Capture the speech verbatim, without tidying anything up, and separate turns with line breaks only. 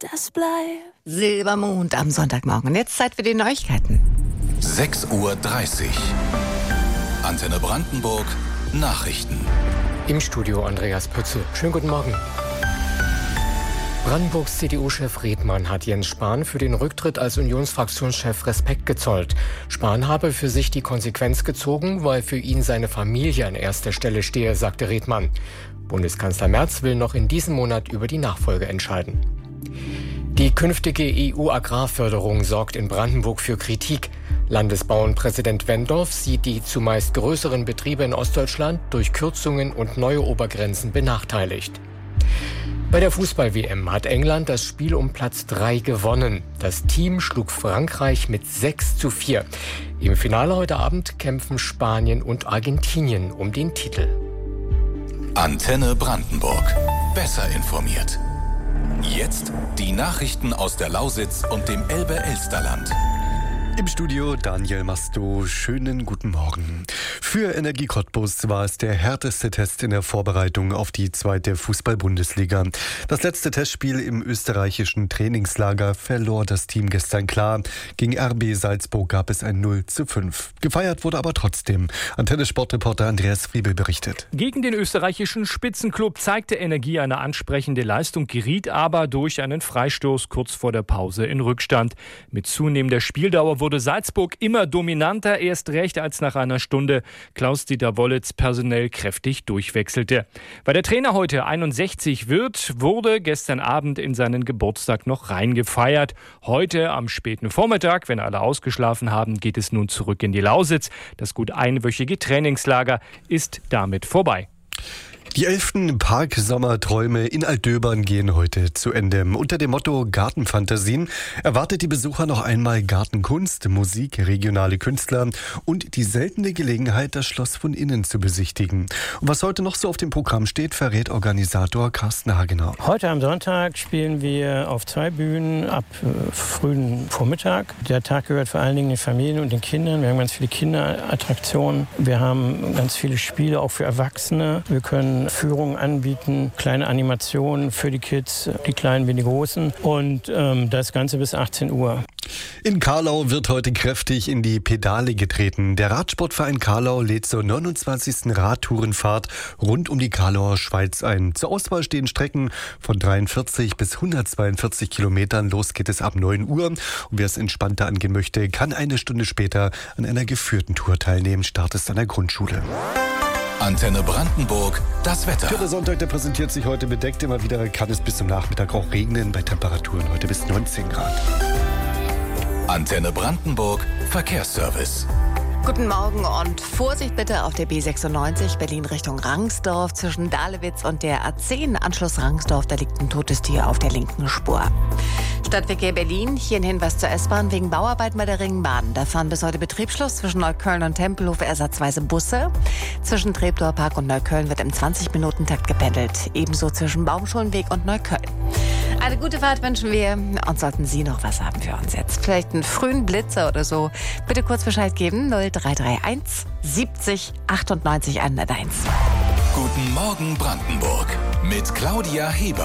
das bleibt
Silbermond am Sonntagmorgen. Jetzt Zeit für die Neuigkeiten.
sechs Uhr dreißig. Antenne Brandenburg. Nachrichten.
Im Studio Andreas Pützel. Schönen guten Morgen. Brandenburgs C D U-Chef Redmann hat Jens Spahn für den Rücktritt als Unionsfraktionschef Respekt gezollt. Spahn habe für sich die Konsequenz gezogen, weil für ihn seine Familie an erster Stelle stehe, sagte Redmann. Bundeskanzler Merz will noch in diesem Monat über die Nachfolge entscheiden. Die künftige E U-Agrarförderung sorgt in Brandenburg für Kritik. Landesbauernpräsident Wendorf sieht die zumeist größeren Betriebe in Ostdeutschland durch Kürzungen und neue Obergrenzen benachteiligt. Bei der Fußball-W M hat England das Spiel um Platz drei gewonnen. Das Team schlug Frankreich mit sechs zu vier. Im Finale heute Abend kämpfen Spanien und Argentinien um den Titel.
Antenne Brandenburg. Besser informiert. Jetzt die Nachrichten aus der Lausitz und dem Elbe-Elsterland.
Im Studio Daniel Masto. Schönen guten Morgen. Für Energie Cottbus war es der härteste Test in der Vorbereitung auf die zweite Fußball-Bundesliga. Das letzte Testspiel im österreichischen Trainingslager verlor das Team gestern klar. Gegen R B Salzburg gab es ein null zu fünf. Gefeiert wurde aber trotzdem. Antenne-Sportreporter Andreas Friebel berichtet.
Gegen den österreichischen Spitzenklub zeigte Energie eine ansprechende Leistung, geriet aber durch einen Freistoß kurz vor der Pause in Rückstand. Mit zunehmender Spieldauer wurde Salzburg immer dominanter, erst recht als nach einer Stunde Klaus-Dieter Wollitz personell kräftig durchwechselte. Weil der Trainer heute einundsechzig wird, wurde gestern Abend in seinen Geburtstag noch reingefeiert. Heute am späten Vormittag, wenn alle ausgeschlafen haben, geht es nun zurück in die Lausitz. Das gut einwöchige Trainingslager ist damit vorbei.
Die elften Park-Sommerträume in Altdöbern gehen heute zu Ende. Unter dem Motto Gartenfantasien erwartet die Besucher noch einmal Gartenkunst, Musik, regionale Künstler und die seltene Gelegenheit, das Schloss von innen zu besichtigen. Und was heute noch so auf dem Programm steht, verrät Organisator Carsten Hagenau.
Heute am Sonntag spielen wir auf zwei Bühnen ab äh, frühen Vormittag. Der Tag gehört vor allen Dingen den Familien und den Kindern. Wir haben ganz viele Kinderattraktionen. Wir haben ganz viele Spiele auch für Erwachsene. Wir können Führungen anbieten, kleine Animationen für die Kids, die Kleinen wie die Großen. Und ähm, das Ganze bis achtzehn Uhr.
In Karlau wird heute kräftig in die Pedale getreten. Der Radsportverein Karlau lädt zur neunundzwanzigsten Radtourenfahrt rund um die Karlauer Schweiz ein. Zur Auswahl stehen Strecken von dreiundvierzig bis hundertzweiundvierzig Kilometern. Los geht es ab neun Uhr. Und wer es entspannter angehen möchte, kann eine Stunde später an einer geführten Tour teilnehmen. Start ist an der Grundschule.
Antenne Brandenburg, das Wetter.
Der Sonntag, der präsentiert sich heute bedeckt. Immer wieder kann es bis zum Nachmittag auch regnen, bei Temperaturen heute bis neunzehn Grad.
Antenne Brandenburg, Verkehrsservice.
Guten Morgen und Vorsicht bitte auf der B sechsundneunzig Berlin Richtung Rangsdorf zwischen Dahlewitz und der A zehn. Anschluss Rangsdorf, da liegt ein totes Tier auf der linken Spur. Stadtverkehr Berlin, hier ein Hinweis zur S-Bahn wegen Bauarbeiten bei der Ringbahn. Da fahren bis heute Betriebsschluss zwischen Neukölln und Tempelhof ersatzweise Busse. Zwischen Treptower Park und Neukölln wird im zwanzig-Minuten-Takt gependelt. Ebenso zwischen Baumschulenweg und Neukölln. Eine gute Fahrt wünschen wir und sollten Sie noch was haben für uns jetzt, vielleicht einen frühen Blitzer oder so, bitte kurz Bescheid geben, null drei drei eins siebzig achtundneunzig hunderteins.
Guten Morgen Brandenburg mit Claudia Heber.